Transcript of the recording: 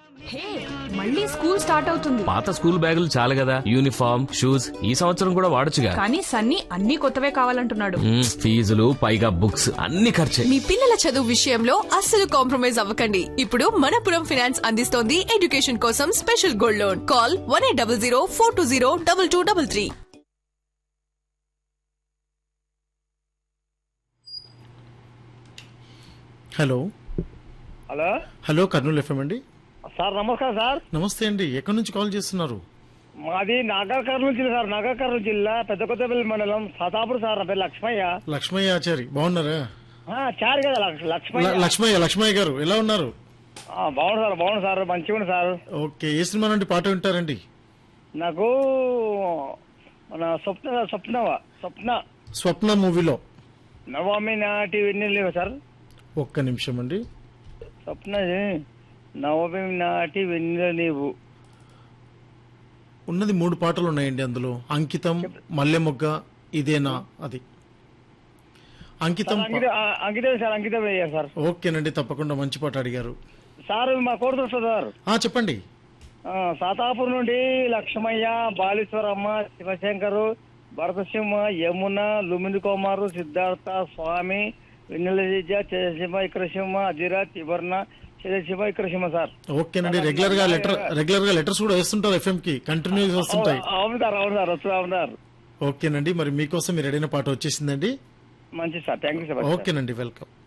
హే, మళ్ళీ school start అవుతుంది. పాత స్కూల్ బ్యాగులు చాలు కదా, యూనిఫామ్ షూస్ ఈ సంవత్సరం కూడా వాడొచ్చుగా. కానీ సన్నీ అన్ని కొత్తవే కావాలంటున్నాడు. ఫీజులు పైగా బుక్స్ అన్ని ఖర్చే. మీ పిల్లల చదువు విషయంలో అస్సలు కాంప్రమైజ్ అవ్వకండి. ఇప్పుడు మనపురం ఫైనాన్స్ అందిస్తోంది ఎడ్యుకేషన్ కోసం special gold loan. Call 1800 420 2233. Hello hello hello Kurnool FM అండి. సార్ నమస్కారం సార్. నమస్తే అండి, ఎక్కడి నుంచి కాల్ చేస్తున్నారు? మాది నాగర్ కర్నూలు జిల్లా సార్. నాగర్ కర్నూలు జిల్లా పెద్ద కొత్తపల్లి మండలం సాతాపూర్ సార్. నా పేరు లక్ష్మయ్య. లక్ష్మయ్య ఆచారి బాగున్నారా? చారు కదా లక్ష్మయ్య. లక్ష్మయ్య గారు ఎలా ఉన్నారు? బాగుంది సార్ మంచిగా ఉంది సార్. ఓకే, ఏ సినిమా నుండి పాట వింటారండి? నాకు మన స్వప్న మూవీలో నవమి నాటి వెన్నెల సార్. ఒక్క నిమిషం అండి. స్వప్న నవమి నాటి వెన్నెల నీవు ఉన్నది 3 పాటలు ఉన్నాయండి అందులో. అంకితం, మల్లెమొగ్గ, ఇదేనా అది. అంకితం సార్ అంకితం అయ్యారు సార్. ఓకేనండి, తప్పకుండా మంచి పాట అడిగారు సార్. మా కోరుతుంది సార్. చెప్పండి. సాతాపూర్ నుండి లక్ష్మయ్య, బాలీశ్వరమ్మ, శివశంకరు, భరతసింహ, యమున, లుమిని కుమారు, సిద్ధార్థ, స్వామి, వెన్నెల చంద్రసింహ, ఇక్రసింహ, అజిరాజ్, తివర్ణ, చంద్రసింహ, ఇక్రసింహ సార్. ఓకేనండి, రెగ్యులర్ గా లెటర్స్ కూడా వేస్తుంటారు ఎఫ్ఎం కి, కంటిన్యూస్ వస్తుంటాయి. అవును సార్ వస్తున్నారు. ఓకేనండి, మరి మీకోసం మీరు అడిగిన పాట వచ్చేసిందండి. మంచి సార్, థ్యాంక్ యూ సార్. ఓకేనండి, వెల్కమ్.